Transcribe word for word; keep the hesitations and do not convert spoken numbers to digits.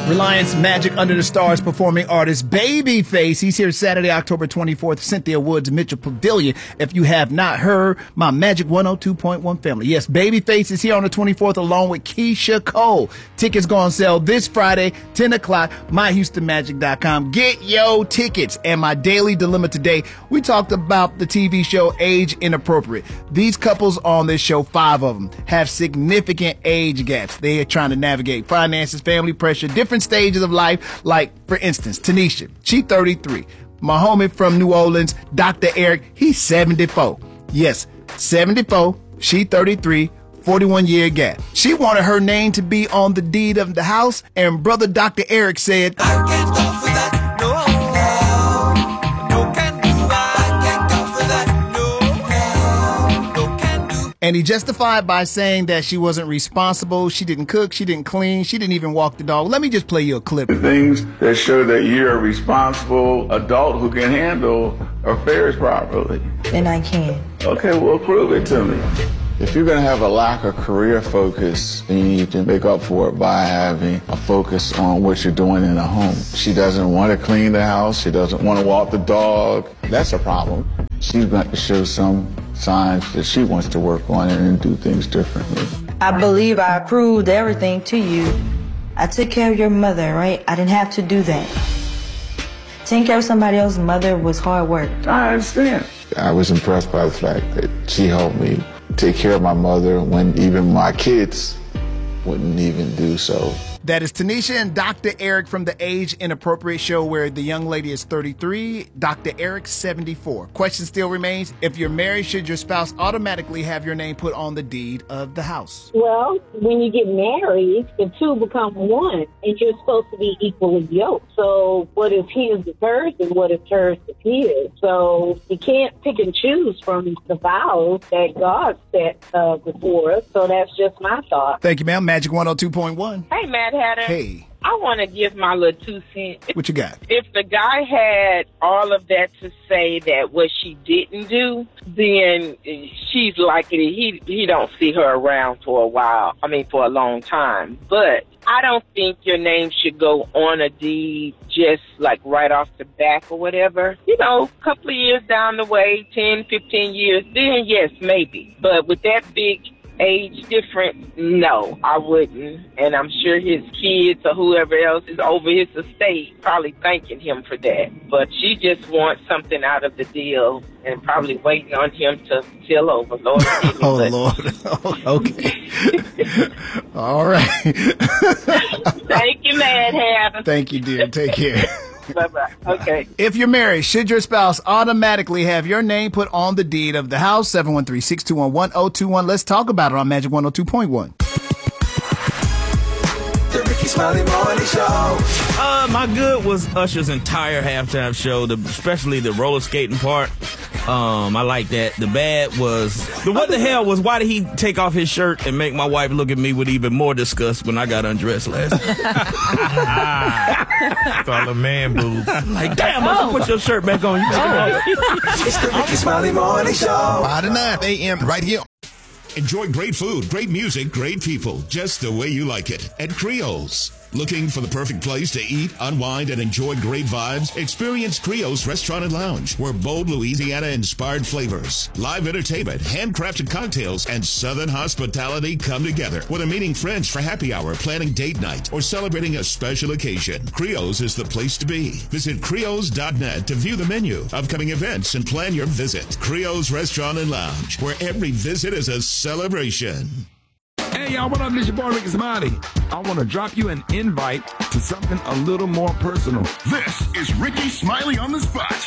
Reliance Magic Under the Stars performing artist Babyface. He's here Saturday, October twenty-fourth, Cynthia Woods Mitchell Pavilion. If you have not heard, my Magic one oh two point one family. Yes, Babyface is here on the twenty-fourth along with Keisha Cole. Tickets go on sale this Friday, ten o'clock, my houston magic dot com. Get your tickets. And my daily dilemma today, we talked about the T V show Age Inappropriate. These couples on this show, five of them, have significant age gaps. They are trying to navigate finances, family pressure, different stages of life. Like, for instance, Tanisha, she thirty-three. My homie from New Orleans, Doctor Eric, he's seventy-four. Yes, seventy-four, she thirty-three, forty-one year gap. She wanted her name to be on the deed of the house, and brother Doctor Eric said, I can't go for that, no, no, can do, I can't go for that, no, no, can do. And he justified by saying that she wasn't responsible, she didn't cook, she didn't clean, she didn't even walk the dog. Let me just play you a clip. Things that show that you're a responsible adult who can handle affairs properly. Then I can. Okay, well, prove it to me. If you're going to have a lack of career focus, then you need to make up for it by having a focus on what you're doing in the home. She doesn't want to clean the house. She doesn't want to walk the dog. That's a problem. She's going to show some signs that she wants to work on it and do things differently. I believe I proved everything to you. I took care of your mother, right? I didn't have to do that. Taking care of somebody else's mother was hard work. I understand. I was impressed by the fact that she helped me take care of my mother when even my kids wouldn't even do so. That is Tanisha and Doctor Eric from the Age Inappropriate show, where the young lady is thirty-three, Doctor Eric seventy-four. Question still remains, if you're married, should your spouse automatically have your name put on the deed of the house? Well, when you get married, the two become one, and you're supposed to be equally yoked. So what if his is hers and what if hers is his? So you can't pick and choose from the vows that God set uh, before us. So that's just my thought. Thank you, ma'am. Magic one oh two point one. Hey, Mad Hatter. Hey. I want to give my little two cents. What you got? If the guy had all of that to say that what she didn't do, then she's likely he he don't see her around for a while. I mean, for a long time. But I don't think your name should go on a deed just like right off the back or whatever. You know, a couple of years down the way, ten, fifteen years, then yes, maybe. But with that big age difference, no, I wouldn't. And I'm sure his kids or whoever else is over his estate probably thanking him for that. But she just wants something out of the deal and probably waiting on him to fill over. Lord, oh, Lord. Okay. All right. Thank you, Mad Hatter. Thank you, dear. Take care. Bye-bye. Okay. If you're married, should your spouse automatically have your name put on the deed of the house? seven one three, six two one, one oh two one. Let's talk about it on Magic one oh two point one. The Ricky Smiley Morning Show. Uh, my good was Usher's entire halftime show, the, especially the roller skating part. Um, I like that. The bad was the what the hell was why did he take off his shirt and make my wife look at me with even more disgust when I got undressed last night? It's all a man boobs. Like, damn, oh. Put your shirt back on. You oh. It's the Ricky Smiley Morning Show. five to nine a.m. right here. Enjoy great food, great music, great people, just the way you like it at Creoles. Looking for the perfect place to eat, unwind, and enjoy great vibes? Experience Creoles Restaurant and Lounge, where bold Louisiana-inspired flavors, live entertainment, handcrafted cocktails, and Southern hospitality come together. Whether meeting friends for happy hour, planning date night, or celebrating a special occasion, Creoles is the place to be. Visit creoles dot net to view the menu, upcoming events, and plan your visit. Creoles Restaurant and Lounge, where every visit is a celebration. Hey, y'all, what up? This your boy, Ricky Smiley. I want to drop you an invite to something a little more personal. This is Ricky Smiley on the Spot.